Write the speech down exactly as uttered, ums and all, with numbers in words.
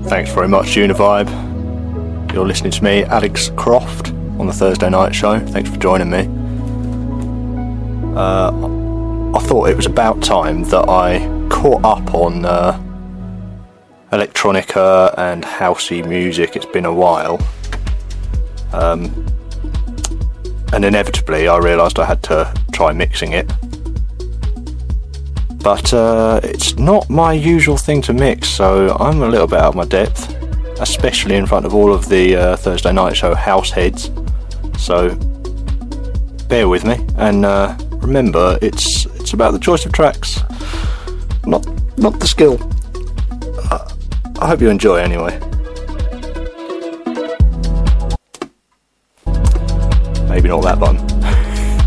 Thanks very much, Univibe. You're listening to me, Alex Croft, on the Thursday night show. Thanks for joining me. Uh, I thought it was about time that I caught up on uh, electronica and housey music. It's been a while. Um, and inevitably I realised I had to try mixing it. But uh, it's not my usual thing to mix, so I'm a little bit out of my depth, especially in front of all of the uh, Thursday night show house heads. So bear with me, and uh, remember, it's it's about the choice of tracks, not not the skill. Uh, I hope you enjoy anyway. Maybe not that button.